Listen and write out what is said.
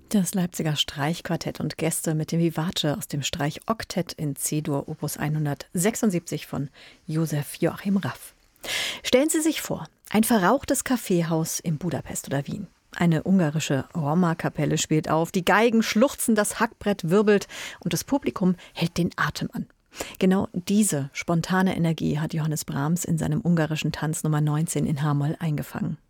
Das Leipziger Streichquartett und Gäste mit dem Vivace aus dem Streich Oktett in C-Dur Opus 176 von Josef Joachim Raff. Stellen Sie sich vor, ein verrauchtes Kaffeehaus in Budapest oder Wien. Eine ungarische Roma-Kapelle spielt auf, die Geigen schluchzen, das Hackbrett wirbelt und das Publikum hält den Atem an. Genau diese spontane Energie hat Johannes Brahms in seinem ungarischen Tanz Nummer 19 in H-Moll eingefangen.